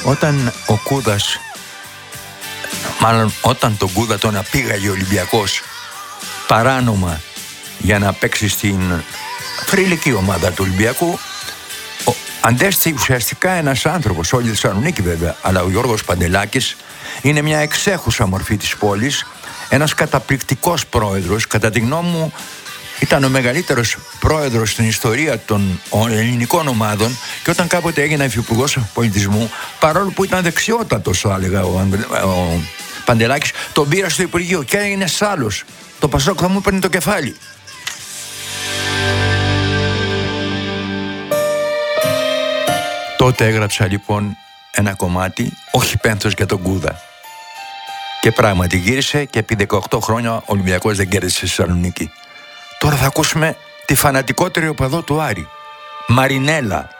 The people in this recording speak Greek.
Όταν ο Κούδας, μάλλον όταν τον Κούδα τον απήγαγε ο Ολυμπιακός παράνομα για να παίξει στην θρυλική ομάδα του Ολυμπιακού, αντέστη ουσιαστικά ένας άνθρωπος, όλη η Θεσσαλονίκη βέβαια, αλλά ο Γιώργος Παντελάκης είναι μια εξέχουσα μορφή της πόλης, ένας καταπληκτικός πρόεδρος, κατά τη γνώμη μου ήταν ο μεγαλύτερος πρόεδρος στην ιστορία των ελληνικών ομάδων, και όταν κάποτε έγινα υφυπουργός πολιτισμού, παρόλο που ήταν δεξιότατος, θα έλεγα, ο Παντελάκης, τον πήρα στο Υπουργείο και έγινε σάλος. Το Πασόκ θα μου παίρνει το κεφάλι. Τότε έγραψα λοιπόν ένα κομμάτι, όχι πένθος για τον Κούδα. Και πράγματι γύρισε και επί 18 χρόνια ο Ολυμπιακός δεν κέρδισε στη Θεσσαλονίκη. Τώρα θα ακούσουμε τη φανατικότερη οπαδό του Άρη, Μαρινέλα.